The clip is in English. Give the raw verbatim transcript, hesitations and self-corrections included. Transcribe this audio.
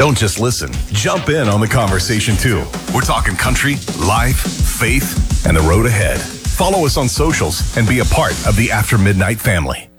Don't just listen. Jump in on the conversation too. We're talking country, life, faith, and the road ahead. Follow us on socials and be a part of the After Midnight family.